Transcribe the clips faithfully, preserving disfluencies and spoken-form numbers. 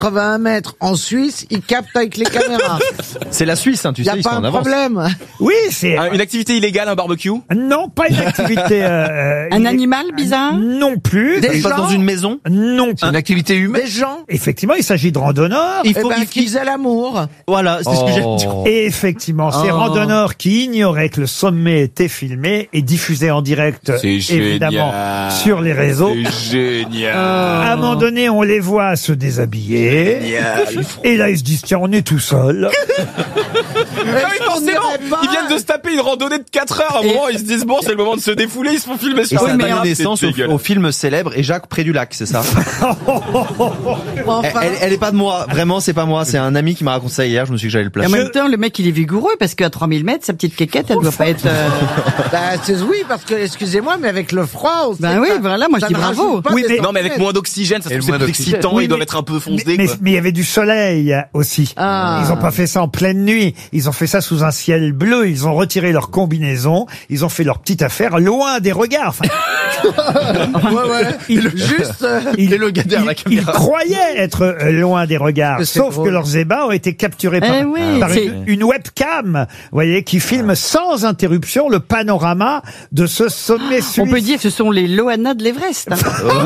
quatre-vingt-un mètres en Suisse, il capte avec les caméras. C'est la Suisse, hein, tu Il sais, n'y ils a sont pas en un avance. problème. Oui, c'est... Un- Une activité illégale, un barbecue? Non, pas une activité... euh, Un il- animal bizarre? Non plus. Des Ça se passe gens dans une maison. Non. C'est une activité humaine. Des gens Effectivement, il s'agit de randonneurs. Il eh faut ben, il- qui faisaient l'amour. Voilà, c'est ce que j'ai dit. Et effectivement, ces Oh. randonneurs qui ignoraient que le sommet était filmé et diffusé en direct, C'est évidemment, génial. sur les réseaux. C'est génial. À un moment donné, on les voit se déshabiller. Et là, ils se disent, tiens, on est tout seul. Ah oui, forcément. Ils viennent de se taper une randonnée de quatre heures. À un moment, ils se disent bon, c'est le moment de se défouler. Ils se font filmer Et sur ça la a caméra. donné C'est naissance au, dégueulasse. au film célèbre Et Jacques près du lac, c'est ça? Enfin, elle, elle- elle est pas de moi, vraiment, c'est pas moi. C'est un ami qui m'a raconté ça hier. Je me suis dit que j'allais le Et en placer. même temps, le mec, il est vigoureux parce qu'à trois mille mètres, sa petite quéquette, elle doit pas être... euh, bah, c'est, oui, parce que, excusez-moi, mais avec le froid, on Ben sait oui, que ça- voilà, moi, je ça dis ne bravo. rajoute pas Oui, des mais- Non, mais avec centimètres. moins d'oxygène, ça se Et trouve moins c'est plus d'oxygène. excitant. Oui, Ils doivent mais- être un peu Mais, foncés. mais, quoi. mais il y avait du soleil aussi. Ah. Ils ont pas fait ça en pleine nuit. Ils ont fait ça sous un ciel bleu. Ils ont retiré leur combinaison. Ils ont fait leur petite affaire loin des regards. Enfin, Ouais, ouais. Juste, euh, ils, Et le gars derrière la ils- ils caméra. croyaient être euh, loin des regards. C'est Sauf drôle. que leurs ébats ont été capturés par, Eh oui, par c'est- une, une webcam, vous voyez, qui filme sans interruption le panorama de ce sommet suisse. On peut dire que ce sont les Loana de l'Everest. hein.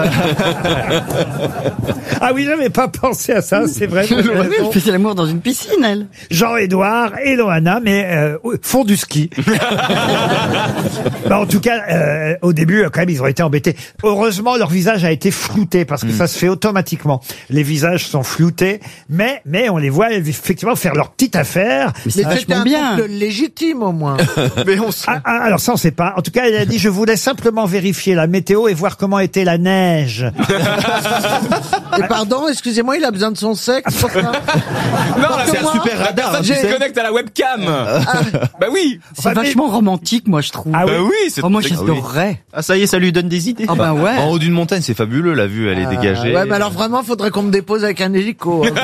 Ah oui, j'avais pas pensé à ça, c'est vrai. vous avez Oui, raison. elle faisait l'amour dans une piscine, elle. Jean-Édouard et Loana, mais euh, font du ski. Bah, en tout cas, euh, au début, quand même, ils ont été embêtés. Heureusement, leur visage a été flouté parce que ça se fait automatiquement. Les visages sont floutés, mais mais on les voit effectivement faire leur petite affaire. Mais c'est mais c'était vachement un bien. couple légitime, au moins. Mais on se- Ah, ah, alors ça, on sait pas. En tout cas, il a dit, je voulais simplement vérifier la météo et voir comment était la neige. Et pardon, excusez-moi, il a besoin de son sexe pour ça. Non, là, C'est un moi, super La radar, hein, personne tu qui se sais. connecte à la webcam. Bah oui. C'est Enfin, mais- vachement romantique, moi, je trouve. Ah Bah oui. oui, c'est Oh, moi, c'est- j'adorerais. Ah ça y est, ça lui donne des idées. Ah ben ouais. En haut d'une montagne, c'est fabuleux, la vue, elle est dégagée. Ouais, mais alors vraiment, faudrait qu'on me dépose avec un hélico. hein.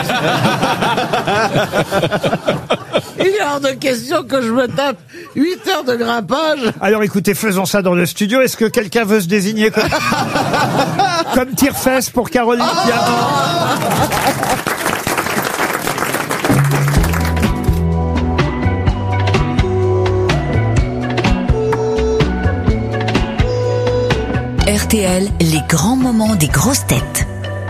Il est hors de question que je me tape huit heures de grimpage. Alors écoutez, faisons ça dans le studio. Est-ce que quelqu'un veut se désigner comme, comme tire-fesse pour Caroline Diamant? R T L, les grands moments des grosses têtes.